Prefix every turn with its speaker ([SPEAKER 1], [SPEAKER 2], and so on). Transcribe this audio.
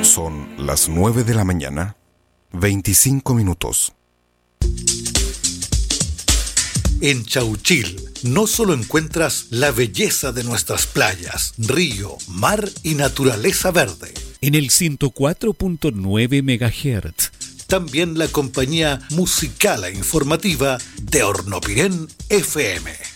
[SPEAKER 1] Son las 9 de la mañana, 25 minutos.
[SPEAKER 2] En Chauchil no solo encuentras la belleza de nuestras playas, río, mar y naturaleza verde.
[SPEAKER 3] En el 104.9 MHz.
[SPEAKER 2] También la compañía musical e informativa de Hornopirén FM.